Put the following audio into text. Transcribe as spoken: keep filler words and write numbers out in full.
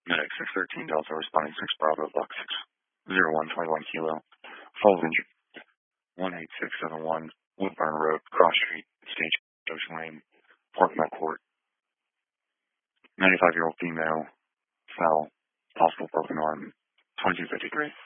Medic six thirteen Delta responding six Bravo Box six zero one twenty-one Kilo. Falls injured one eight six seven one Woodburn Road, Cross Street, Stage Ocean Lane, Portmont Court. ninety-five-year-old female, fell, possible broken arm, twenty-two fifty-three.